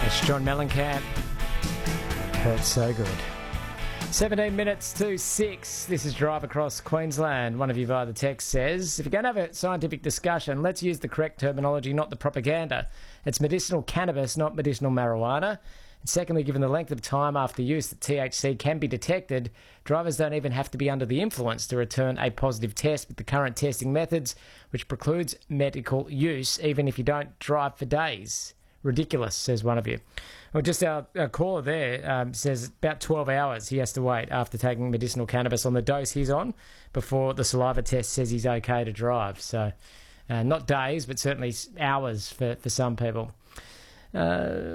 It's John Mellencamp. Hurts so good. 17 minutes to 6. This is Drive Across Queensland. One of you via the text says, if you're going to have a scientific discussion, let's use the correct terminology, not the propaganda. It's medicinal cannabis, not medicinal marijuana. And secondly, given the length of time after use that THC can be detected, drivers don't even have to be under the influence to return a positive test with the current testing methods, which precludes medical use, even if you don't drive for days. Ridiculous, says one of you. Well, just our caller there says about 12 hours he has to wait after taking medicinal cannabis on the dose he's on before the saliva test says he's okay to drive. So not days, but certainly hours for some people.